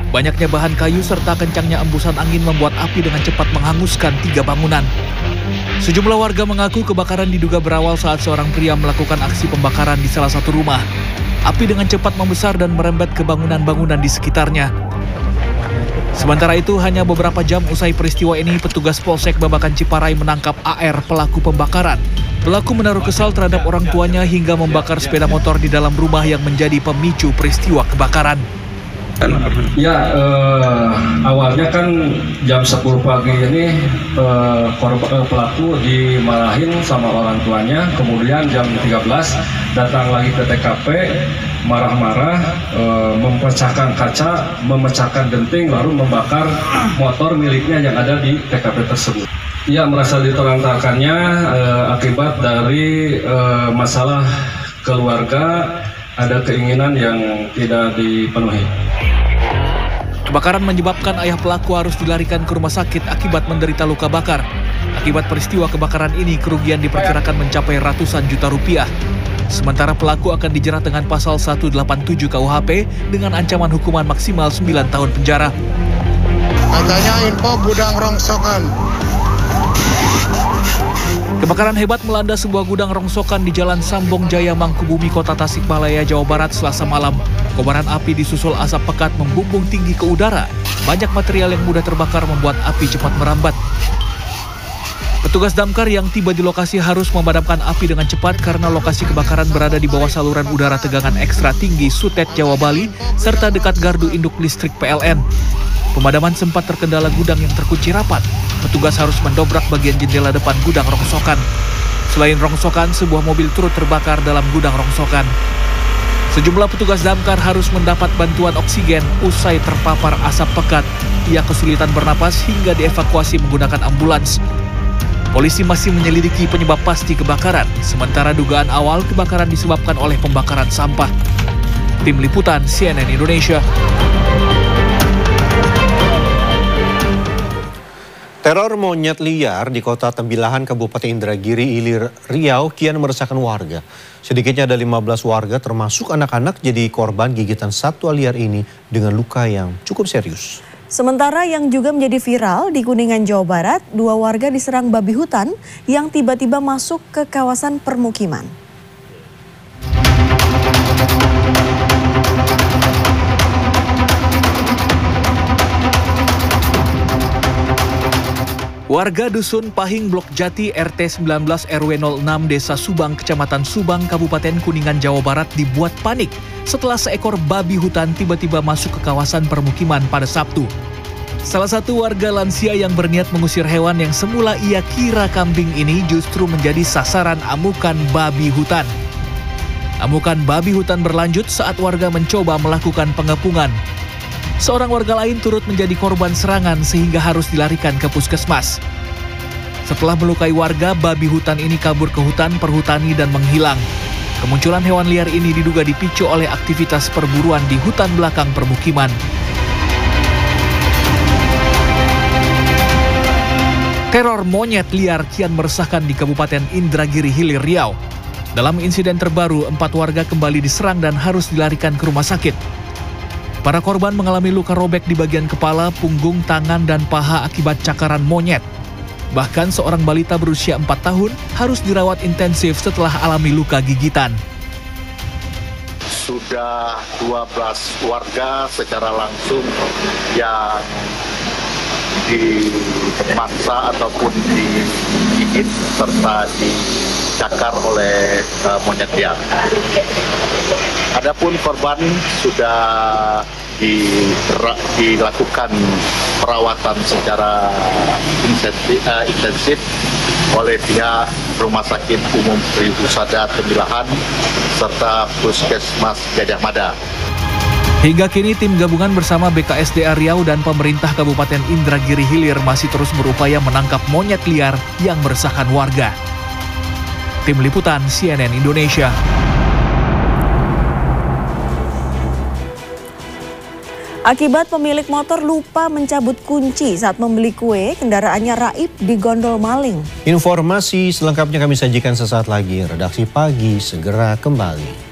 Banyaknya bahan kayu serta kencangnya embusan angin membuat api dengan cepat menghanguskan 3 bangunan. Sejumlah warga mengaku kebakaran diduga berawal saat seorang pria melakukan aksi pembakaran di salah satu rumah. Api dengan cepat membesar dan merembet ke bangunan-bangunan di sekitarnya. Sementara itu, hanya beberapa jam usai peristiwa ini, petugas Polsek Babakan Ciparai menangkap AR, pelaku pembakaran. Pelaku menaruh kesal terhadap orang tuanya hingga membakar sepeda motor di dalam rumah yang menjadi pemicu peristiwa kebakaran. Ya, awalnya kan jam 10 pagi ini pelaku dimarahin sama orang tuanya, kemudian jam 13 datang lagi ke TKP, marah-marah, memecahkan kaca, memecahkan genting, lalu membakar motor miliknya yang ada di TKP tersebut. Ia merasa ditelantarkannya akibat dari masalah keluarga, ada keinginan yang tidak dipenuhi. Kebakaran menyebabkan ayah pelaku harus dilarikan ke rumah sakit akibat menderita luka bakar. Akibat peristiwa kebakaran ini, kerugian diperkirakan mencapai ratusan juta rupiah. Sementara pelaku akan dijerat dengan pasal 187 KUHP dengan ancaman hukuman maksimal 9 tahun penjara. Katanya info gudang rongsokan. Kebakaran hebat melanda sebuah gudang rongsokan di Jalan Sambong Jaya, Mangkubumi, Kota Tasikmalaya, Jawa Barat, Selasa malam. Kobaran api disusul asap pekat membumbung tinggi ke udara. Banyak material yang mudah terbakar membuat api cepat merambat. Petugas damkar yang tiba di lokasi harus memadamkan api dengan cepat karena lokasi kebakaran berada di bawah saluran udara tegangan ekstra tinggi Sutet, Jawa Bali, serta dekat gardu induk listrik PLN. Pemadaman sempat terkendala gudang yang terkunci rapat. Petugas harus mendobrak bagian jendela depan gudang rongsokan. Selain rongsokan, sebuah mobil turut terbakar dalam gudang rongsokan. Sejumlah petugas damkar harus mendapat bantuan oksigen usai terpapar asap pekat. Ia kesulitan bernapas hingga dievakuasi menggunakan ambulans. Polisi masih menyelidiki penyebab pasti kebakaran, sementara dugaan awal kebakaran disebabkan oleh pembakaran sampah. Tim Liputan CNN Indonesia. Teror monyet liar di Kota Tembilahan, Kabupaten Indragiri Hilir Riau kian meresahkan warga. Sedikitnya ada 15 warga termasuk anak-anak jadi korban gigitan satwa liar ini dengan luka yang cukup serius. Sementara yang juga menjadi viral di Kuningan, Jawa Barat, 2 warga diserang babi hutan yang tiba-tiba masuk ke kawasan permukiman. Warga Dusun Pahing Blok Jati RT 19 RW 06 Desa Subang, Kecamatan Subang, Kabupaten Kuningan, Jawa Barat dibuat panik setelah seekor babi hutan tiba-tiba masuk ke kawasan permukiman pada Sabtu. Salah satu warga lansia yang berniat mengusir hewan yang semula ia kira kambing ini justru menjadi sasaran amukan babi hutan. Amukan babi hutan berlanjut saat warga mencoba melakukan pengepungan. Seorang warga lain turut menjadi korban serangan sehingga harus dilarikan ke puskesmas. Setelah melukai warga, babi hutan ini kabur ke hutan perhutani dan menghilang. Kemunculan hewan liar ini diduga dipicu oleh aktivitas perburuan di hutan belakang permukiman. Teror monyet liar kian meresahkan di Kabupaten Indragiri Hilir Riau. Dalam insiden terbaru, 4 warga kembali diserang dan harus dilarikan ke rumah sakit. Para korban mengalami luka robek di bagian kepala, punggung, tangan, dan paha akibat cakaran monyet. Bahkan seorang balita berusia 4 tahun harus dirawat intensif setelah alami luka gigitan. Sudah 12 warga secara langsung yang dimaksa ataupun digigit serta dicakar oleh monyet liar. Adapun korban sudah dilakukan perawatan secara intensif oleh pihak Rumah Sakit Umum Sri Husada Tembilahan serta Puskesmas Gajah Mada. Hingga kini tim gabungan bersama BKSDA Riau dan pemerintah Kabupaten Indragiri Hilir masih terus berupaya menangkap monyet liar yang meresahkan warga. Tim Liputan CNN Indonesia. Akibat pemilik motor lupa mencabut kunci saat membeli kue, kendaraannya raib di gondol maling. Informasi selengkapnya kami sajikan sesaat lagi. Redaksi Pagi segera kembali.